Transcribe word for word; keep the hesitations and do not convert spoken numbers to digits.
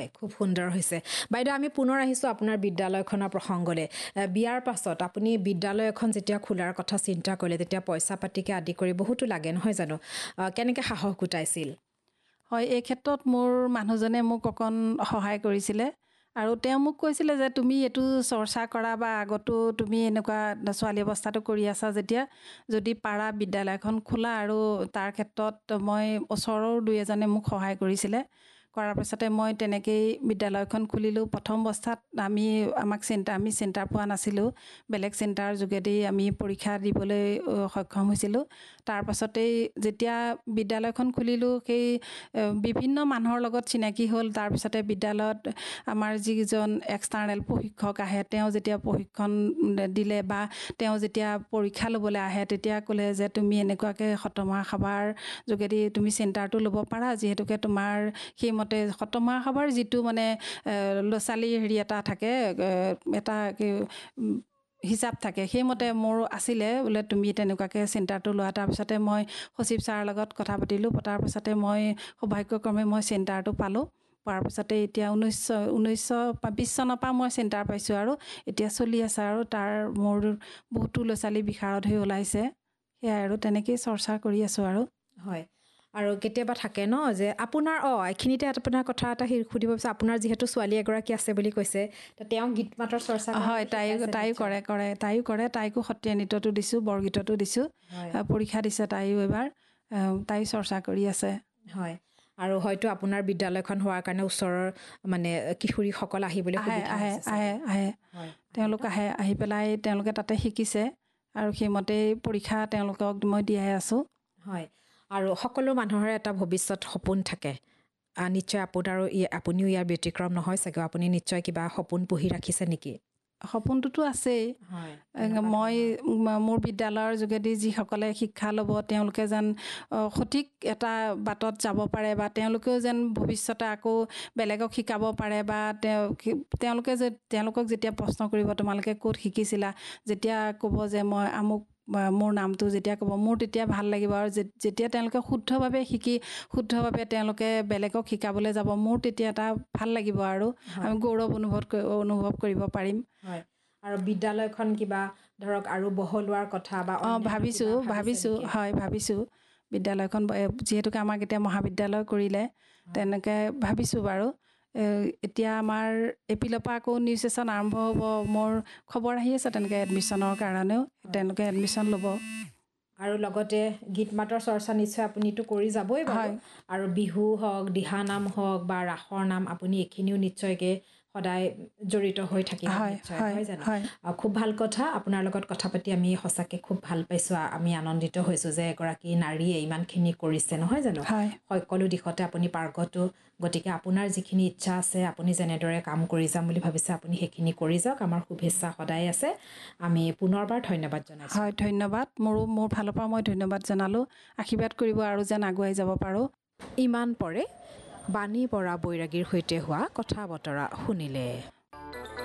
হয় খুব সুন্দৰ হৈছে বাইদেউ আমি পুনৰ আহিছো আপোনাৰ বিদ্যালয়খনৰ প্ৰসংগলৈ বিয়াৰ পাছত আপুনি বিদ্যালয় এখন যেতিয়া খোলাৰ কথা চিন্তা কৰিলে তেতিয়া পইচা পাতিকে আদি কৰি বহুতো লাগে নহয় জানো কেনেকৈ সাহস গোটাইছিল হয় এই ক্ষেত্ৰত মোৰ মানুহজনে মোক অকণ সহায় কৰিছিলে আৰু তেওঁ মোক কৈছিলে যে তুমি এইটো চৰ্চা কৰা বা আগতো তুমি এনেকুৱা ছোৱালী অৱস্থাটো কৰি আছা যেতিয়া যদি পাৰা বিদ্যালয়খন খোলা আৰু তাৰ ক্ষেত্ৰত মই ওচৰৰ দুই এজনে মোক সহায় কৰিছিলে কৰাৰ পাছতে মই তেনেকেই বিদ্যালয়খন খুলিলোঁ প্ৰথম অৱস্থাত আমি আমাক চিন্তা আমি চিন্তা পোৱা নাছিলোঁ বেলেগ চিন্তাৰ যোগেদি আমি পৰীক্ষা দিবলৈ সক্ষম হৈছিলোঁ তাৰ পাছতেই যেতিয়া বিদ্যালয়খন খুলিলোঁ সেই বিভিন্ন মানুহৰ লগত চিনাকি হ'ল তাৰপিছতে বিদ্যালয়ত আমাৰ যিজন এক্সটাৰ্নেল প্ৰশিক্ষক আহে তেওঁ যেতিয়া প্ৰশিক্ষণ দিলে বা তেওঁ যেতিয়া পৰীক্ষা ল'বলৈ আহে তেতিয়া ক'লে যে তুমি এনেকুৱাকৈ শতমহা সভাৰ যোগেদি তুমি চেণ্টাৰটো ল'ব পাৰা যিহেতুকে তোমাৰ সেই মতে শতমহা সভাৰ যিটো মানে ল'ৰা ছোৱালীৰ হেৰি এটা থাকে এটা হিচাপ থাকে সেইমতে মোৰ আছিলে বোলে তুমি তেনেকুৱাকৈ চেণ্টাৰটো লোৱা তাৰপিছতে মই সচিব ছাৰৰ লগত কথা পাতিলোঁ পতাৰ পাছতে মই সৌভাগ্যক্ৰমে মই চেণ্টাৰটো পালোঁ পোৱাৰ পাছতে এতিয়া ঊনৈছশ ঊনৈছশ বিছ চনৰ পৰা মই চেণ্টাৰ পাইছোঁ আৰু এতিয়া চলি আছে আৰু তাৰ মোৰ বহুতো ল'ৰা ছোৱালী বিশাৰদ হৈ ওলাইছে সেয়াই আৰু তেনেকেই চৰ্চা কৰি আছোঁ আৰু হয় আৰু কেতিয়াবা থাকে ন যে আপোনাৰ অঁ এইখিনিতে আপোনাৰ কথা এটা সুধিব বিচাৰিছোঁ আপোনাৰ যিহেতু ছোৱালী এগৰাকী আছে বুলি কৈছে তেওঁ গীত মাতৰ চৰ্চা হয় তাইও তাইও কৰে কৰে তাইও কৰে তাইকো সত্ৰীয়া নৃত্যটো দিছোঁ বৰগীততো দিছোঁ পৰীক্ষা দিছে তাইও এবাৰ তাই চৰ্চা কৰি আছে হয় আৰু হয়তো আপোনাৰ বিদ্যালয়খন হোৱাৰ কাৰণে ওচৰৰ মানে কিশোৰীসকল আহিবলৈ আহে আহে আহে আহে তেওঁলোক আহে আহি পেলাই তেওঁলোকে তাতে শিকিছে আৰু সেইমতেই পৰীক্ষা তেওঁলোকক মই দিয়াই আছোঁ হয় আৰু সকলো মানুহৰে এটা ভৱিষ্যত সপোন থাকে নিশ্চয় আপোনাৰো আপুনিও ইয়াৰ ব্যতিক্ৰম নহয় চাগে আপুনি নিশ্চয় কিবা সপোন পুহি ৰাখিছে নেকি সপোনটোতো আছেই মই মোৰ বিদ্যালয়ৰ যোগেদি যিসকলে শিক্ষা ল'ব তেওঁলোকে যেন সঠিক এটা বাটত যাব পাৰে বা তেওঁলোকেও যেন ভৱিষ্যতে আকৌ বেলেগক শিকাব পাৰে বা তেওঁ তেওঁলোকে যে তেওঁলোকক যেতিয়া প্ৰশ্ন কৰিব তোমালোকে ক'ত শিকিছিলা যেতিয়া ক'ব যে মই আমুক মোৰ নামটো যেতিয়া ক'ব মোৰ তেতিয়া ভাল লাগিব আৰু যেতিয়া তেওঁলোকে শুদ্ধভাৱে শিকি শুদ্ধভাৱে তেওঁলোকে বেলেগক শিকাবলৈ যাব মোৰ তেতিয়া এটা ভাল লাগিব আৰু আমি গৌৰৱ অনুভৱ অনুভৱ কৰিব পাৰিম হয় আৰু বিদ্যালয়খন কিবা ধৰক আৰু বহলোৱাৰ কথা বা অঁ ভাবিছোঁ ভাবিছোঁ হয় ভাবিছোঁ বিদ্যালয়খন যিহেতুকে আমাক এতিয়া মহাবিদ্যালয় কৰিলে তেনেকৈ ভাবিছোঁ বাৰু এতিয়া আমাৰ এপিলৰ পৰা আকৌ নিউ ছেশ্যন আৰম্ভ হ'ব মোৰ খবৰ আহি আছে তেনেকৈ এডমিশ্যনৰ কাৰণেও তেওঁলোকে এডমিশ্যন ল'ব আৰু লগতে গীত মাতৰ চৰ্চা নিশ্চয় আপুনিতো কৰি যাবই বাৰু আৰু বিহু হওক দিহানাম হওক বা ৰাসৰ নাম আপুনি এইখিনিও নিশ্চয়কৈ সদায় জড়িত হৈ থাকিব নিশ্চয় হয় জানো খুব ভাল কথা আপোনাৰ লগত কথা পাতি আমি সঁচাকৈ খুব ভাল পাইছোঁ আমি আনন্দিত হৈছোঁ যে এগৰাকী নাৰীয়ে ইমানখিনি কৰিছে নহয় জানো সকলো দিশতে আপুনি পাৰ্গতো গতিকে আপোনাৰ যিখিনি ইচ্ছা আছে আপুনি যেনেদৰে কাম কৰি যাম বুলি ভাবিছে আপুনি সেইখিনি কৰি যাওক আমাৰ শুভেচ্ছা সদায় আছে আমি পুনৰবাৰ ধন্যবাদ জনাইছোঁ হয় ধন্যবাদ মোৰো মোৰ ফালৰ পৰা মই ধন্যবাদ জনালোঁ আশীৰ্বাদ কৰিব আৰু যেন আগুৱাই যাব পাৰোঁ ইমান পৰে বাণী বৰা বৈৰাগীৰ সৈতে হোৱা কথা বতৰা শুনিলে।